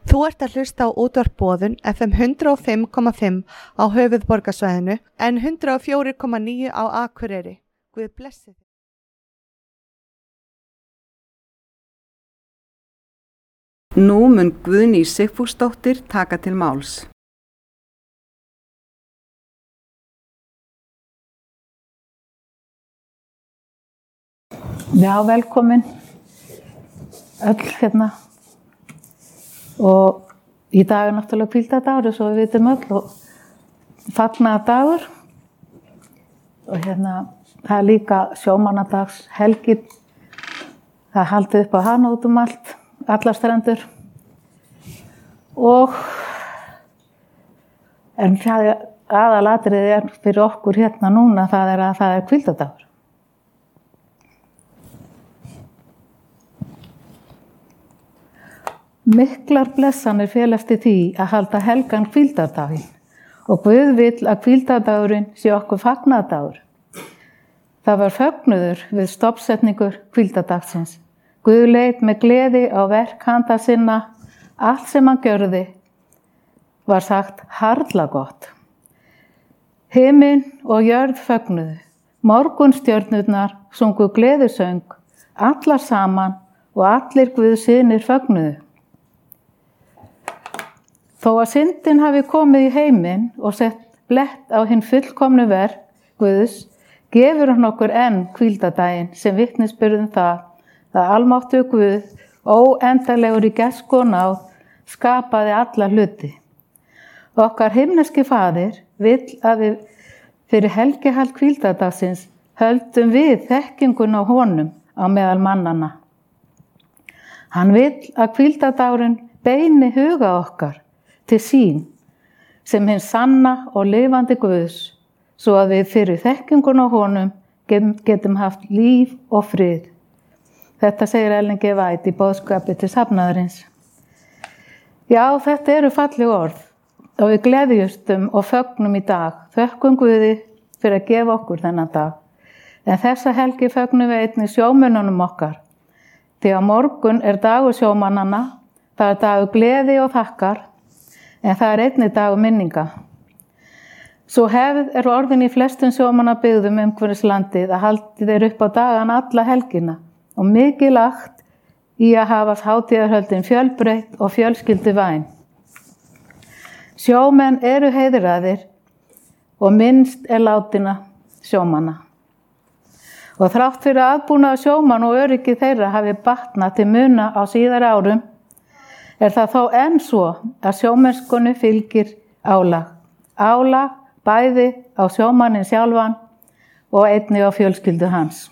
Þú ert að hlusta á útvarp Boðun FM 105,5 á höfuðborgarsvæðinu en 104,9 á Akureyri. Guð blessi þig. Nú mun Guðný Sigfúsdóttir taka til máls. Já, velkomin öll hérna. Og í dag náttúrulega hvíldardagur, svo við vitum öll, og fagnaðardagur. Og það líka sjómannadags helgin. Það haldið upp á hana út allt, allar strendur. En aðalatriðið fyrir okkur hérna núna, það er hvíldardagur. Miklar blessanir felast í því að halda helgan hvíldardaginn og Guð vill að hvíldardagurinn sé okkur fagnaðardagur. Það var fögnuður við stofnsetningu hvíldardagsins. Guð leit með gleði á verk handa sinna, allt sem hann gjörði var sagt harla gott. Himinn og jörð fögnuðu, morgunstjörnurnar sungu gleðisöng, allar saman og allir Guðs synir fögnuðu. Þó að syndin hafi komið í heiminn og sett blett á hinn fullkomnu verk Guðs, gefur hann okkur enn hvíldardaginn sem vitnisburð það að almáttugur Guð, óendanlegur í gæsku og náð, skapaði alla hluti. Okkar himneski Faðir vill að við fyrir helgihald hvíldardagsins höldum við þekkingun á honum á meðal mannanna. Hann vill að hvíldardagurinn beini huga okkar til sín sem hinn sanna og lifandi Guðs, svo að við fyrir þekkingun á honum getum haft líf og frið. Þetta segir Ellen G. White í boðskapi til safnaðarins. Já, þetta eru falleg orð og við gleðjumst og fögnum í dag. Þökkum Guði fyrir að gefa okkur þennan dag. En þessa helgi fögnum við einnig sjómönnunum okkar. Því að morgun er dagur sjómannanna, það er dagur gleði og þakkar, en það er einnig dagur minninga. Svo hefð er orðin í flestum sjómannabyggðum umhverfis landið að haldi þeir upp á dagana alla helgina og mikið lagt í að hafa hátíðarhöldin fjölbreytt og fjölskylduvæn. Sjómenn eru heiðraðir og minnst er látinna sjómanna. Og þrátt fyrir aðbúnað sjómann og öryggi þeirra hafi batnað til muna á síðari árum, er það þó enn svo að sjómennskunni fylgir álag. Álag bæði á sjómannin sjálfan og einnig á fjölskyldu hans.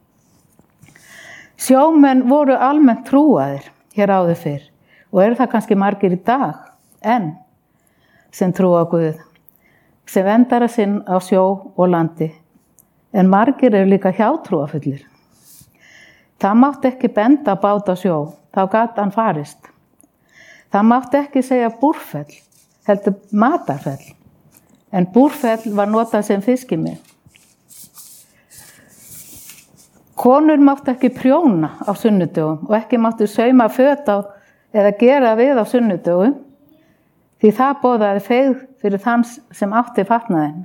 Sjómenn voru almennt trúaðir hér áður fyrr og eru það kannski margir í dag enn sem trúa á Guð, sem vendara sinn á sjó og landi. En margir eru líka hjátrúafullir. Það mátti ekki benda bát á sjó, þá gat hann farist. Það mátti ekki segja búrfell, heldur matarfell, en búrfell var notað sem fiskimið. Konur mátti ekki prjóna á sunnudögum og ekki mátti sauma föt á eða gera við á sunnudögum, því það boðaði feigð fyrir þann sem átti fatnaðinn.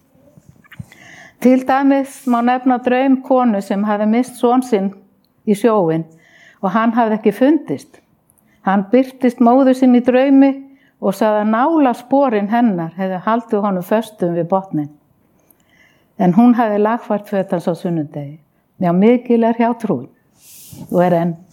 Til dæmis má nefna draum konu sem hafði mist son sinn í sjóinn og hann hafði ekki fundist. Hann birtist móður sinn í draumi og sagði að nála sporin hennar hefði haldið honum föstum við botnin. En hún hafði lagfært föt hans á sunnudegi. Já, mikil er hjátrúin og er enn.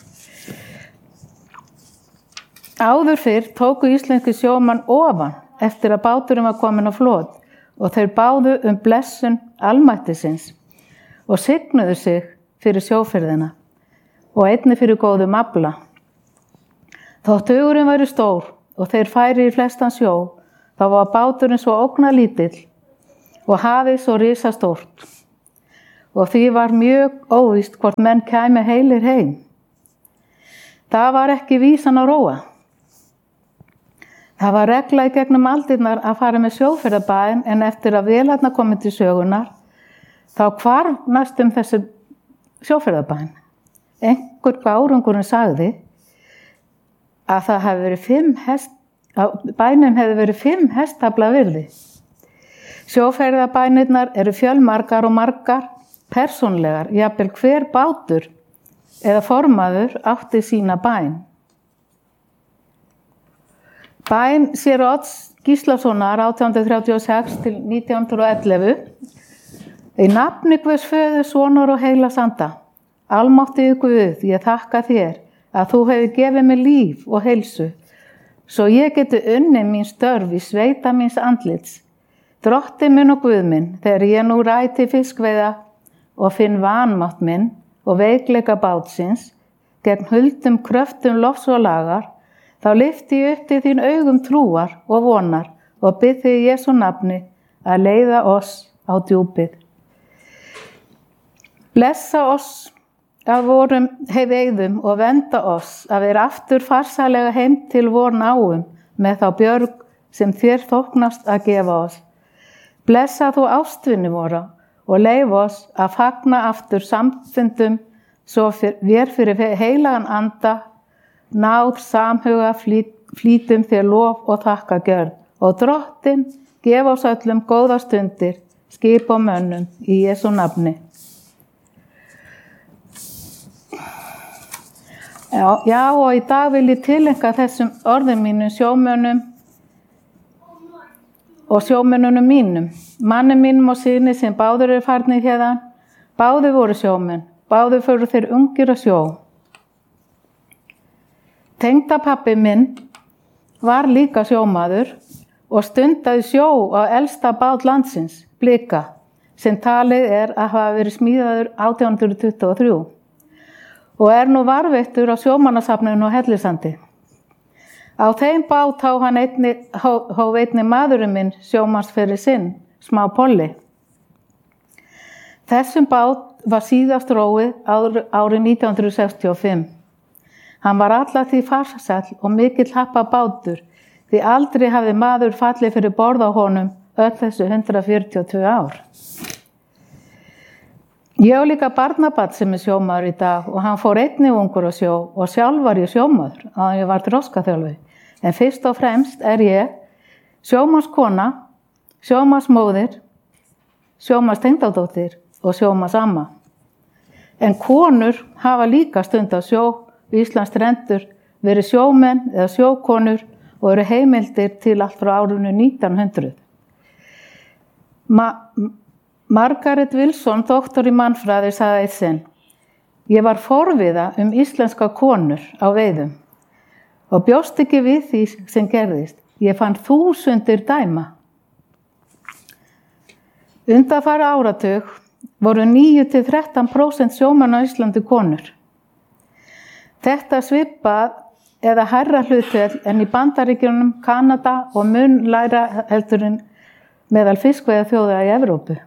Áður fyrr tóku íslenski sjómann ofan eftir að báturinn var komin á flot og þeir báðu blessun almættisins og signuðu sig fyrir sjóferðina og einnig fyrir góðum afla. Þótt hugurinn væri stór og þeir færi í flestan sjó, þá var báturinn svo ógnarlítill og hafið svo risastórt. Og því var mjög óvíst hvort menn kæmi heilir heim. Það var ekki vísan að róa. Það var regla í gegnum aldirnar að fara með sjóferðabæinn en eftir að vélarnar komið til sögunar, þá hvarf næstum þessi sjóferðabæinn. Einhver bárungurinn sagði að það hefði verið bænin hefði verið 5 hestafla virði. Sjóferðabænirnar eru fjölmargar og margar persónlegar, jafnvel hver bátur eða formaður átti sína bæn. Bæn sér Odds Gíslasonar 1836 til 1911 í nafni Guðs föður, sonar og heilags anda. Almáttigi Guð, ég þakka þér að þú hefur gefið mér líf og heilsu, svo ég geti unnið mín störf í sveita míns andlits. Drottinn minn og Guð minn, þegar ég nú ræti fiskveiða og finn vanmátt minn og veikleika bátsins, gegn huldum kröftum lofs og lagar, þá lyfti ég upp til þín augum trúar og vonar og bið þig í Jesú nafni að leiða oss á djúpið. Blessa oss að vorum heiðum og venda oss að vera aftur farsælega heim til vor náum með þá björg sem þér þóknast að gefa oss. Blessa þú ástvinni voru og leif oss að fagna aftur samfundum svo vér fyrir heilagan anda náð samhuga flýtum þér lof og þakka gjörð og Drottinn gef oss öllum góða stundir, skip og mönnum í Jesú nafni. Já, og í dag vil ég tileinka þessum orðum mínum sjómönnum og sjómönnunum mínum, manni mínum og syni sem báður eru farnir hérðan, báður voru sjómenn, báður fóru þeir ungir að sjó. Tengdapabbi minn var líka sjómaður og stundaði sjó á elsta bát landsins, Blika, sem talið að hafa verið smíðaður 1823. Og nú varðveittur á sjómannasafninu á Hellisandi. Á þeim bát hóf einnig maðurinn minn sjómannsferil sinn, smá Polli. Þessum bát var síðast róið árið 1965. Hann var alla því farsæll og mikill happa bátur, því aldrei hafði maður fallið fyrir borð á honum öll þessu 142 ár. Ég á líka barnabarn sem sjómaður í dag og hann fór einnig ungur á sjó og sjálf var ég sjómaður að ég var þroskaþjálfi. En fyrst og fremst ég sjómannskona, sjómannsmóðir, sjómannstengdadóttir og sjómannsamma. En konur hafa líka stund á sjó við Íslands strendur, verið sjómenn eða sjókonur og eru heimildir til allt frá árinu 1900. Margaret Wilson, doktor í mannfræði, sagði eitt sinn: Ég var forviða íslenska konur á veiðum og bjóst ekki við því sem gerðist. Ég fann 1000 dæma. Undanfari áratug voru 9-13% sjómanna á Íslandi konur. Þetta svipað eða hærra hlutfall en í Bandaríkjunum, Kanada og mun lægra heldur en meðal fiskveiðaþjóða í Evrópu.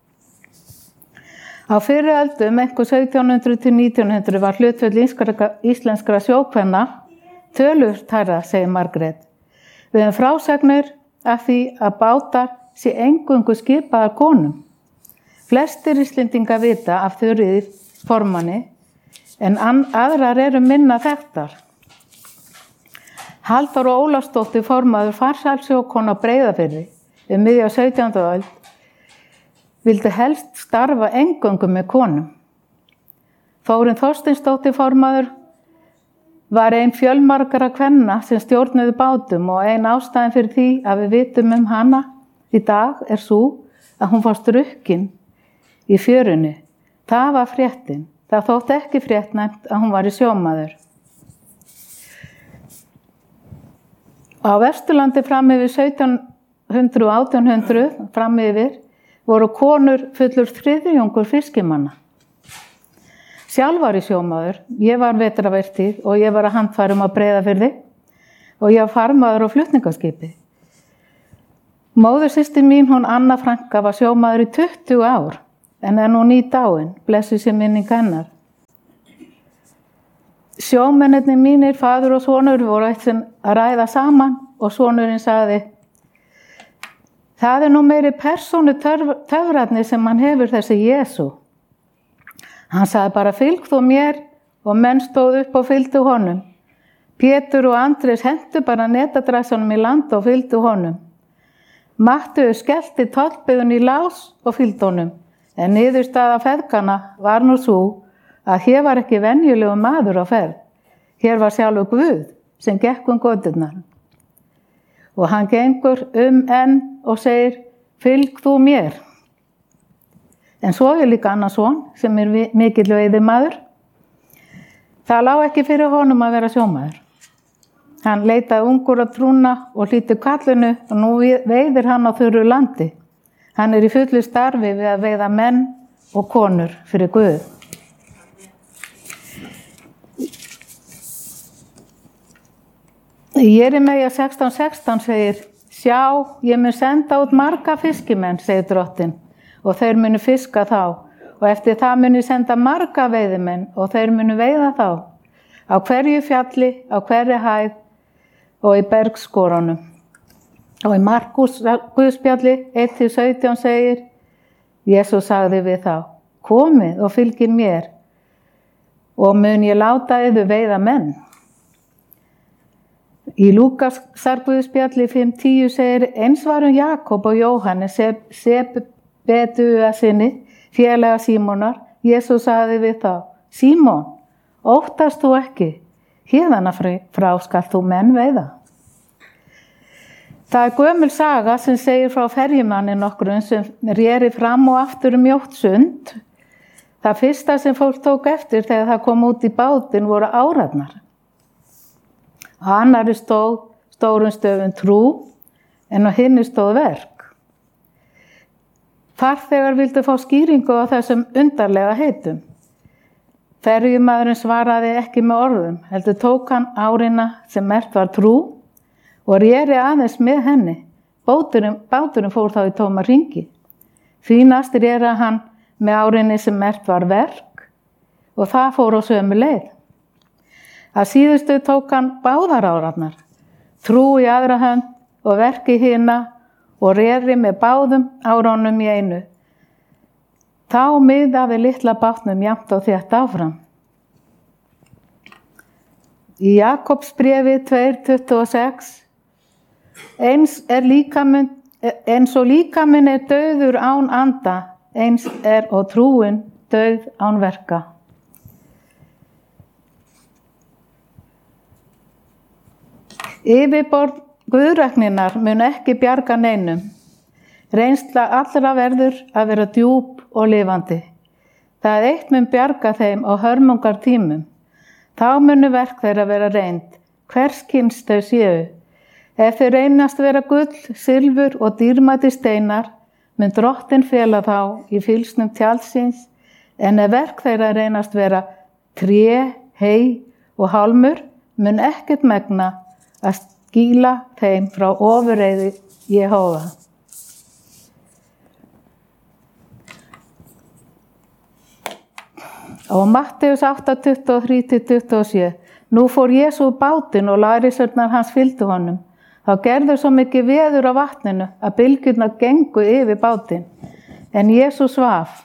Á fyrri öldum, einhver 1700 til 1900, var hlutfall íslenskra sjókvenna töluvert hærra, segir Margrét. Við höfum frásagnir af því að bátar sé eingöngu skipaðar konum. Flestir Íslendinga vita af Þuríði formanni, en aðrar eru minna þekktar. Halldóra Ólafsdóttir, formaður farsælsjókona á Breiðafirði miðja 17. öld, vildi helst starfa eingöngu með konum. Þórunn Þorsteinsdóttir, formaður, var ein fjölmargra kvenna sem stjórnuðu bátum og ein ástæðan fyrir því að við vitum hana í dag sú að hún var strukkin í fjörunni. Það var fréttin. Það þótti ekki fréttnæmt að hún var í sjómaður. Á Vesturlandi fram yfir 1700 og 1800 fram yfir voru konur fullur þriðjungur fiskimanna. Sjálf var ég sjómaður, ég var vetrarvertíð og ég var að handfærum á Breiðafirði og ég var farmaður á flutningaskipi. Móðursystir mín, hún Anna Franka, var sjómaður í 20 ár en nú nýdáin, blessuð sé minning hennar. Sjómennirnir mínir, faður og sonur, voru eitt sem að ræða saman og sonurinn sagði: Það nú meiri persónu töfrarnir sem hann hefur, þessi Jesú. Hann sagði bara: Fylg þú mér, og menn stóð upp og fylgdu honum. Pétur og Andrés hentu bara netadræsunum í land og fylgdu honum. Mattheus skellti tollbúðun í lás og fylgdu honum, en niðurstaða feðganna var nú svo að hér var ekki venjulegu maður á ferð. Hér var sjálfur Guð sem gekk göturnar. Og hann gengur enn og segir, fylg þú mér. En svo líka annar son sem mikill veiðimaður. Það lá ekki fyrir honum að vera sjómaður. Hann leitaði ungur að trúna og hlýtti kallinu og nú veiðir hann á þurru landi. Hann í fullu starfi við að veiða menn og konur fyrir Guð. Jeremía 16:16 segir, sjá, ég mun senda út marga fiskimenn, segir Drottinn, og þeir munu fiska þá, og eftir það munu senda marga veiðimenn og þeir munu veiða þá, á hverju fjalli, á hverju hæð og í bergskorunum. Og í Markús Guðspjalli 1-17 segir, Jesús sagði við þá, komið og fylgið mér og mun ég láta yður veiða menn. Í Lúkasar Guðspjalli 5:10 segir, eins varum Jakob og Jóhannes Sebedea sinni, félaga Símonar. Jesús sagði við þá, Símon, óttast þú ekki, héðan frá skal þú menn veiða. Það gömul saga sem segir frá ferjumanni nokkrum sem réri fram og aftur mjótt sund. Það fyrsta sem fólk tók eftir þegar það kom út í bátinn voru árarnar. Á annarri stóð stórum stöfum trú en á hinni stóð verk. Farþegar vildu fá skýringu á þessum undarlega heitum. Ferjumaðurinn svaraði ekki með orðum, heldur tók hann árina sem merkt var trú og réri aðeins með henni. Báturinn fór þá í tóma hringi. Fínast réri hann með árinni sem merkt var verk og það fór á sömu leið. Að síðustu tók hann báðar árarnar, trú í aðra hönd og verk í hina og réri með báðum árunum í einu. Þá miðaði litla bátnum jafnt og þétt áfram. Í Jakobsbréfi 2:26 eins og líkaminn dauður án anda, eins og trúin dauð án verka. Yfirborð guðrækninnar mun ekki bjarga neinum. Reynsla allra verður að vera djúp og lifandi. Það eitt mun bjarga þeim á hörmungar tímum. Þá munu verk þeirra vera reynd, hvers kyns þau séu. Ef þau reynast vera gull, silfur og dýrmæti steinar, mun Drottinn fela þá í fylgsnum tjaldsins, en ef verk þeirra reynast vera tré, hey og hálmur, mun ekkert megna að skýla þeim frá ofurreiði Jehóva. Og Matteus 8:23-27. Nú fór Jesú úr bátinn og lærisveinarnir hans fylgdu honum. Þá gerðu svo mikið veður á vatninu að bylgjurnar gengu yfir bátinn, en Jesú svaf.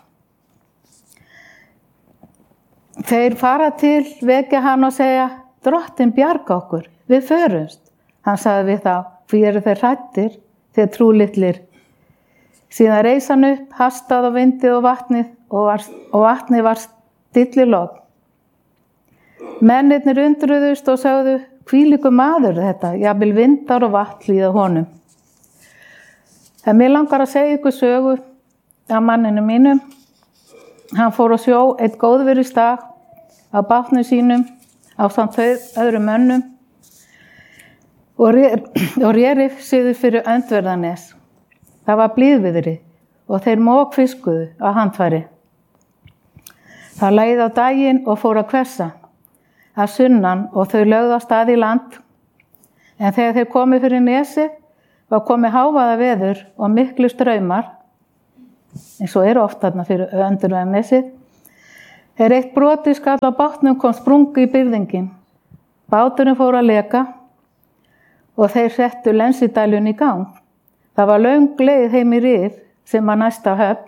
Þeir fara til, vekja hann og segja, Drottinn bjarga okkur, við förumst. Hann sagði við þá, hví eru þeir hræddir, þeir trúlitlir. Síðan reis hann upp, hastað á vindið og vatnið og vatnið var stillilogn. Mennirnir undruðust og sögðu, hvílíkur maður þetta, jafnvel vindar og vatn hlýða honum. En mér langar að segja ykkur sögu af manninu mínum. Hann fór á sjó eitt góðviðrisdag á bátnum sínum ásamt öðrum mönnum og réri suður fyrir Öndverðarnes. Það var blíðviðri og þeir mókfiskuðu á handfæri. Það leið á daginn og fór að hvessa af sunnan og þau lögðu af stað í land. En þegar þeir komið fyrir nesið var komið hávaða veður og miklu straumar, eins og oft þarna fyrir Öndverðarnesið. Eitt brotið skall á bátnum kom sprungu í byrðingin. Báturinn fór að leka og þeir settu lensidæljun í gang. Það var löng leið heim í Rif sem var næsta höfn.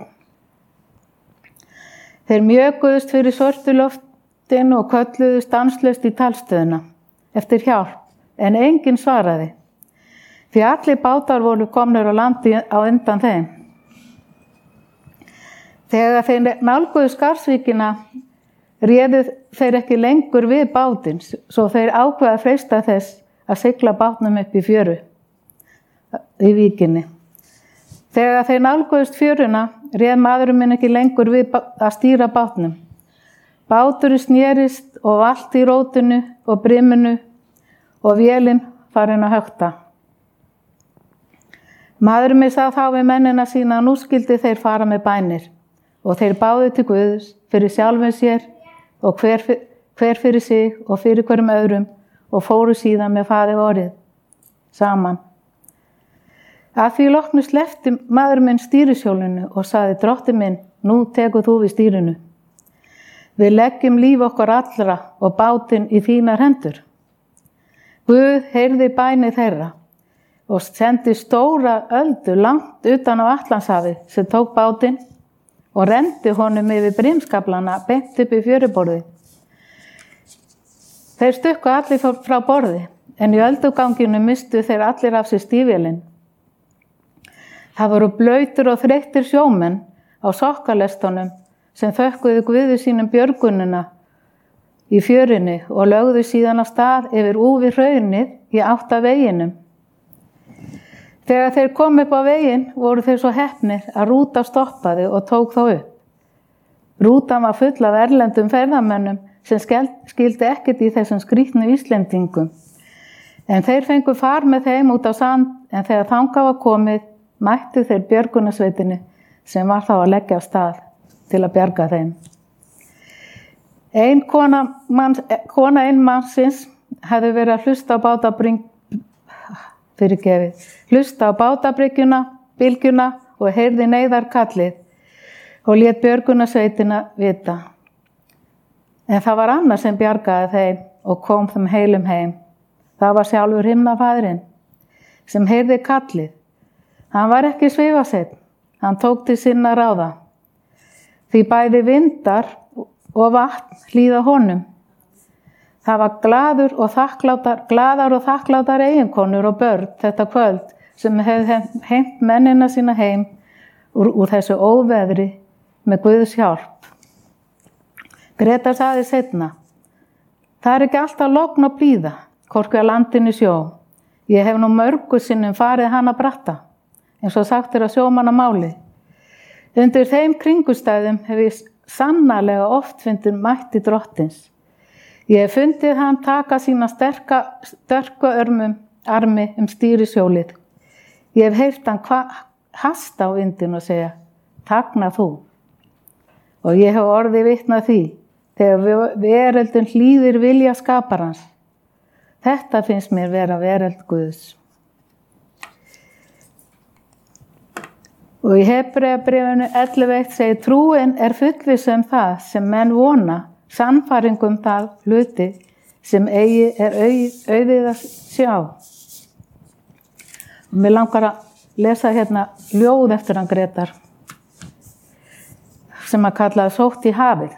Þeir mjökuðust fyrir svörtu loftin og kölluðu stanslaust í talstöðuna. eftir hjálp, en enginn svaraði, því allir bátar voru komnir á landi á undan þeim. Þegar þeir nálguðu Skarðsvíkina réðu þeir ekki lengur við bátinn, svo þeir ákveða að freista þess að sigla bátnum upp í fjöru í víkinni. Þegar þeir nálguðust fjöruna réð maðurinn minn ekki lengur við að stýra bátnum. Báturinn snerist og valt í rótinu og briminu og vélinn farin að hökta. Maðurinn minn sagði þá við mennina sína að nú skyldi þeir fara með bænir og þeir báðu til Guðs fyrir sjálfum sér og hver fyrir sig og fyrir hverjum öðrum og fóru síðan með faðir vorið saman. Að því loknu sleppti maður minn stýrishjólinu og sagði, drottinn minn, nú tekur þú við stýrinu. Við leggjum líf okkar allra og bátinn í þínar hendur. Guð heyrði bæni þeirra og sendi stóra öldu langt utan á Atlantshafið sem tók bátinn og renndi honum yfir brimskaflana beint upp í fjöruborði. Þeir stukku allir frá borði, en í ölduganginu mistu þeir allir af sér stígvélin. Það voru blautir og þreyttir sjómenn á sokkalestunum sem þökkuðu Guði sínum björgunina í fjörinni og lögðu síðan af stað yfir úfi hraunið í átt af veginum. Þegar þeir komu upp á veginn voru þeir svo heppnir að rúta stoppaði og tók þá upp. Rútan var full af erlendum ferðamönnum sem skildi ekkert í þessum skrýtnu Íslendingum. En þeir fengu far með þeim út á sand, en þegar þangað var komið mættu þeir björgunarsveitinni sem var þá að leggja af stað til að bjarga þeim. Kona ein mannsins hefði verið að hlusta á bátabryggjuna, bylgjuna og heyrði neyðarkallið og lét björgunarsveitina vita. En það var annar sem bjargaði þeim og kom þeim heilum heim. Það var sjálfur himnafaðirinn sem heyrði kallið. Hann var ekki svifaseinn, hann tók til sinna ráða. Því bæði vindar og vatn hlýða honum. Það var glaðar og þakklátar eiginkonur og börn þetta kvöld sem hefði heimt mennina sína heim úr þessu óveðri með Guðs hjálp. Grétar sagði seinna, það er ekki alltaf logn og blíða, hvorki á landinu sjó. Ég hef nú mörgu sinnum farið hana bratta, eins og sagt að sjómannamáli. Undir þeim kringustæðum hef ég sannarlega oft fundið mætti drottins. Ég hef fundið hann taka sína sterka armi stýrishjólið. Ég hef heyrt hann hasta á vindin og segja, þagna þú. Og ég hef orðið vitna því, þegar veröldin hlýðir vilja skaparans. Þetta finnst mér vera veröld Guðs. Og í Hebreabréfinu 11:1 segir, trúin er fullviss það sem menn vona, sannfæringum það hluti sem eigi er auðið að sjá. Og mér langar að lesa hérna ljóð eftir hann Grétar, sem að kallaði Sótt í hafið.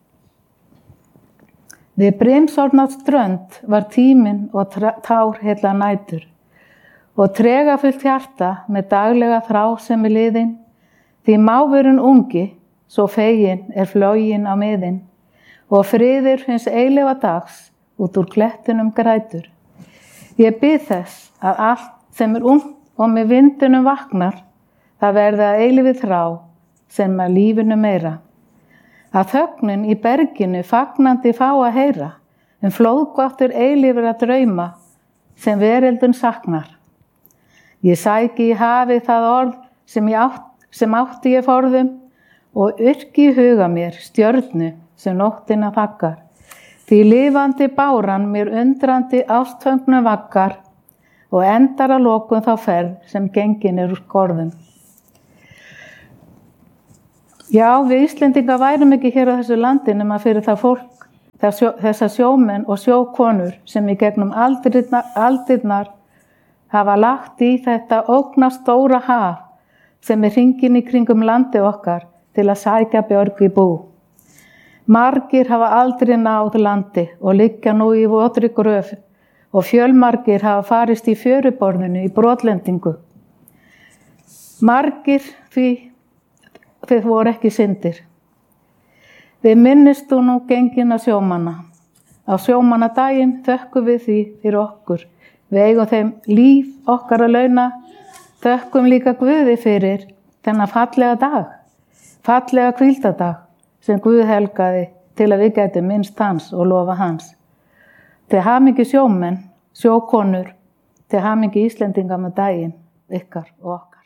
Við brimsornað strönd var tíminn og tár heilla nætur og tregafullt hjarta með daglega þrá sem er liðin, því mávurinn ungi, svo fegin er flógin á miðin og friður hins eilífa dags út úr klettunum grætur. Ég bið þess að allt sem er ungt og með vindunum vaknar, það verði að eilífi þrá sem að lífinu meira. Að þögnin í berginu fagnandi fá að heyra, flóðgáttur eilífur að drauma sem veröldin saknar. Ég sæki í hafi það orð sem átti ég forðum og yrki í huga mér stjörnu sem nóttina þakkar. Því lifandi báran mér undrandi ástföngnum vaggar og endar að lokum þá ferð sem gengin er úr skorðum. Já, við Íslendingar værum ekki hér á þessu landi nema fyrir það fólk, þessa sjómenn og sjókonur sem í gegnum aldirnar hafa lagt í þetta ógnastóra haf sem er hringinn í kringum landi okkar til að sækja björg í bú. Margir hafa aldrei náð landi og liggja nú í votri gröf og fjölmargir hafa farist í fjöruborðinu í brotlendingu. Margir því þið voru ekki syndir. Við minnist þú nú gengina sjómanna. Á sjómannadaginn þökkum við því fyrir okkur. Við eigum þeim líf okkar að launa. Þökkum líka Guði fyrir þennan fallega dag, fallega hvíldardag sem Guð helgaði til að við gætum minnst hans og lofa hans. Til hamingju sjómenn, sjókonur, til hamingju Íslendinga með daginn, ykkar og okkar.